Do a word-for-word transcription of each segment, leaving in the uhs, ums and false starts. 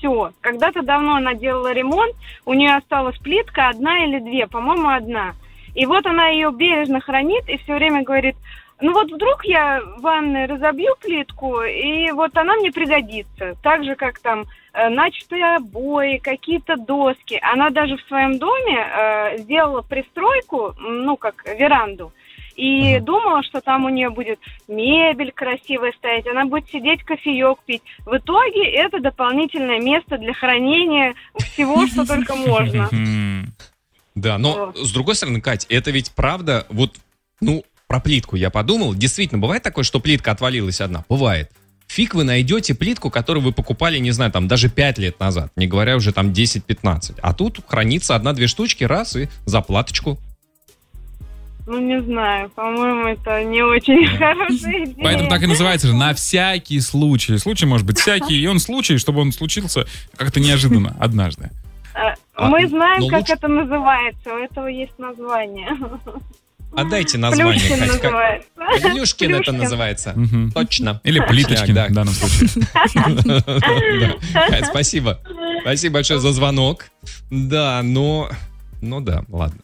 все. Когда-то давно она делала ремонт, у нее осталась плитка, одна или две, по-моему, одна. И вот она ее бережно хранит и все время говорит, ну вот вдруг я в ванной разобью плитку, и вот она мне пригодится. Так же, как там э, начатые обои, какие-то доски. Она даже в своем доме э, сделала пристройку, ну, как веранду, и uh-huh. думала, что там у нее будет мебель красивая стоять, она будет сидеть, кофеек пить. В итоге это дополнительное место для хранения всего, что только можно. Да, но с другой стороны, Кать, это ведь правда, вот, ну, про плитку я подумал. Действительно, бывает такое, что плитка отвалилась одна? Бывает. Фиг вы найдете плитку, которую вы покупали, не знаю, там, даже пять лет назад, не говоря уже там десять-пятнадцать. А тут хранится одна-две штучки, раз, и заплаточку. Ну, не знаю, по-моему, это не очень хорошая идея. Поэтому так и называется же, на всякий случай. Случай может быть всякий, и он случай, чтобы он случился как-то неожиданно, однажды. Мы знаем, как это называется, у этого есть название. Отдайте название, Плюшкин Кать. называется. Плюшкин это называется. Угу. Точно. Или Плиточкин, да, в данном случае. Кать, спасибо. Спасибо большое за звонок. Да, но... Ну да, ладно.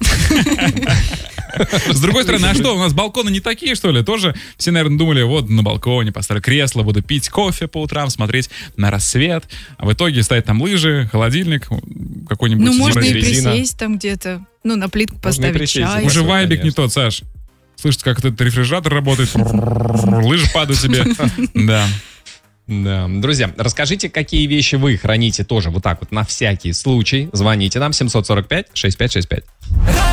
С другой стороны, а что, у нас балконы не такие, что ли? Тоже все, наверное, думали, вот на балконе поставлю кресло, буду пить кофе по утрам, смотреть на рассвет. А в итоге стоят там лыжи, холодильник, какой-нибудь Ну, можно и резина. присесть там где-то, ну, на плитку поставить чай. Уже вайбик не тот, Саш. Слышите, как этот рефрижератор работает, лыжи падают тебе. Да. Да. Друзья, расскажите, какие вещи вы храните тоже вот так вот на всякий случай. Звоните нам семь сорок пять шестьдесят пять шестьдесят пять.